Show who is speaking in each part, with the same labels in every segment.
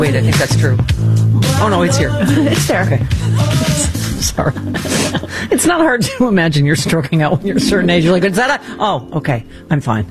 Speaker 1: Wait, I think that's true. Oh, no, it's here.
Speaker 2: It's there.
Speaker 1: Okay. Sorry. It's not hard to imagine you're stroking out when you're a certain age. You're like, is that a... Oh, okay. I'm fine.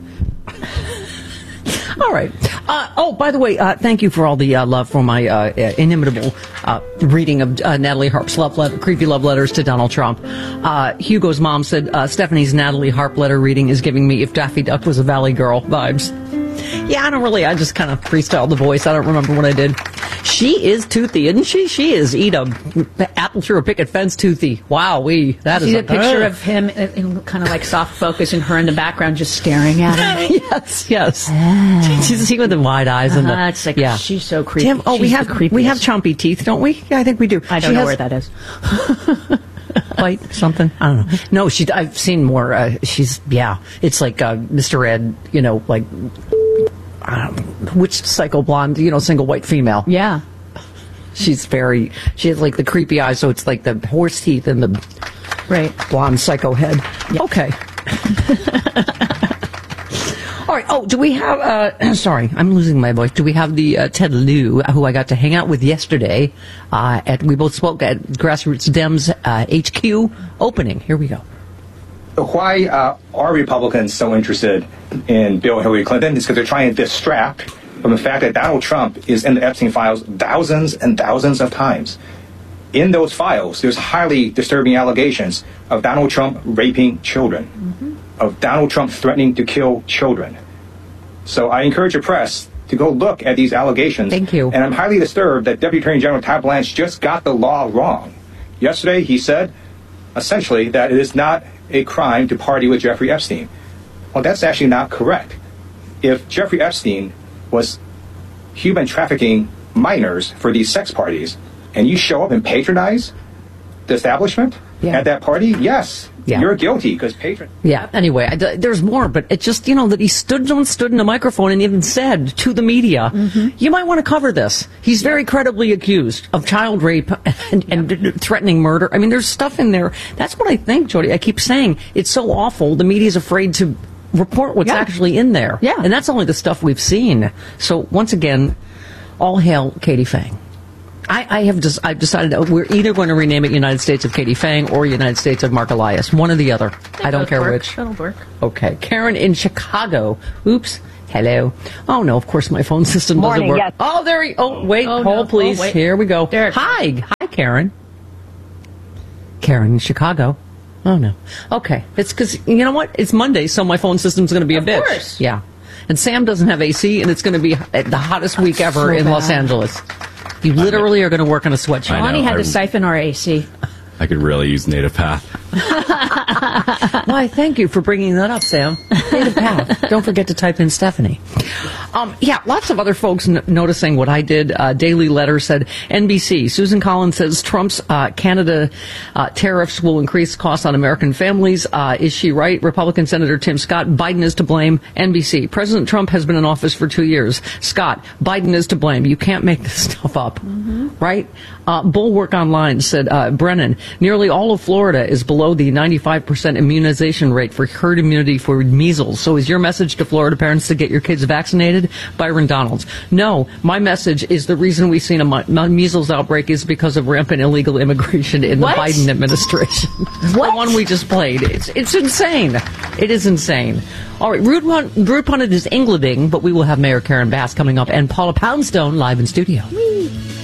Speaker 1: All right. By the way, thank you for all the love for my inimitable reading of Natalie Harp's creepy love letters to Donald Trump. Hugo's mom said, Stephanie's Natalie Harp letter reading is giving me If Daffy Duck Was a Valley Girl vibes. Yeah, I just kind of freestyled the voice. I don't remember what I did. She is toothy, isn't she? She is eat a apple through a picket fence toothy. Wow-wee. That is
Speaker 2: a picture of him in kind of like soft focus and her in the background just staring at him.
Speaker 1: yes. She's see with the wide eyes and the...
Speaker 2: It's like, she's so creepy.
Speaker 1: Tim, we have chompy teeth, don't we? Yeah, I think we do.
Speaker 2: I don't know where that is.
Speaker 1: Bite something? I don't know. No, I've seen more. It's like Mr. Ed, like... which psycho blonde, single white female.
Speaker 2: Yeah.
Speaker 1: She has like the creepy eyes, so it's like the horse teeth and the blonde psycho head. Yep. Okay. All right. Oh, do we have, sorry, I'm losing my voice. Do we have the Ted Lieu, who I got to hang out with yesterday, we both spoke at Grassroots Dems HQ opening. Here we go.
Speaker 3: Why are Republicans so interested in Bill and Hillary Clinton? It's because they're trying to distract from the fact that Donald Trump is in the Epstein files thousands and thousands of times. In those files, there's highly disturbing allegations of Donald Trump raping children, of Donald Trump threatening to kill children. So I encourage the press to go look at these allegations.
Speaker 1: Thank you.
Speaker 3: And I'm highly disturbed that Deputy Attorney General Todd Blanche just got the law wrong. Yesterday, he said, essentially, that it is not a crime to party with Jeffrey Epstein. Well, that's actually not correct. If Jeffrey Epstein was human trafficking minors for these sex parties, and you show up and patronize the establishment at that party, yes, you're guilty because patron.
Speaker 1: Yeah. Anyway, there's more, but it's just that he stood in the microphone and even said to the media, "You might want to cover this." He's very credibly accused of child rape and threatening murder. I mean, there's stuff in there. That's what I think, Jody. I keep saying it's so awful. The media's afraid to report what's actually in there.
Speaker 2: Yeah.
Speaker 1: And that's only the stuff we've seen. So once again, all hail Katie Fang. I've decided that we're either going to rename it United States of Katie Fang or United States of Mark Elias. One or the other. I don't care which.
Speaker 2: That'll work.
Speaker 1: Okay. Karen in Chicago. Oops. Hello. Oh, no, of course my phone system doesn't work.
Speaker 4: Yes.
Speaker 1: Oh, hold, please.
Speaker 2: Oh, wait.
Speaker 1: Here we go.
Speaker 2: Derek.
Speaker 1: Hi, Karen. Karen in Chicago. Oh, no. Okay. It's because, you know what? It's Monday, so my phone system's going to be a bitch.
Speaker 2: Of course.
Speaker 1: Yeah. And Sam doesn't have AC, and it's going to be the hottest week ever in Los Angeles. You literally are going to work on a sweatshirt.
Speaker 2: Lonnie had to siphon our AC.
Speaker 5: I could really use Native Path.
Speaker 1: Why, thank you for bringing that up, Sam. Native Path. Don't forget to type in Stephanie. Lots of other folks noticing what I did. Daily Letter said, NBC, Susan Collins says Trump's Canada tariffs will increase costs on American families. Is she right? Republican Senator Tim Scott, Biden is to blame. NBC, President Trump has been in office for 2 years. Scott, Biden is to blame. You can't make this stuff up, right? Bulwark Online said, Brennan, nearly all of Florida is below the 95% immunization rate for herd immunity for measles. So is your message to Florida parents to get your kids vaccinated? Byron Donalds. No, my message is the reason we've seen a measles outbreak is because of rampant illegal immigration in the Biden administration. The one we just played. It's insane. It is insane. All right, Rude Pundit is Englanding, but we will have Mayor Karen Bass coming up and Paula Poundstone live in studio.